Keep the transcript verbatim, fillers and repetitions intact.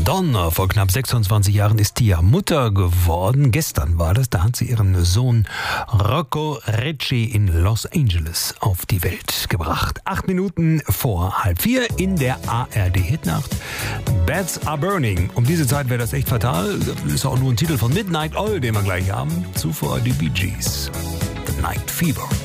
Madonna, vor knapp sechsundzwanzig Jahren ist die ja Mutter geworden. Gestern war das, da hat sie ihren Sohn Rocco Recci in Los Angeles auf die Welt gebracht. Acht Minuten vor halb vier in der A R D-Hitnacht. Bats Are Burning. Um diese Zeit wäre das echt fatal. Das ist auch nur ein Titel von Midnight Oil, den wir gleich haben. Zuvor die Bee Gees. The Night Fever.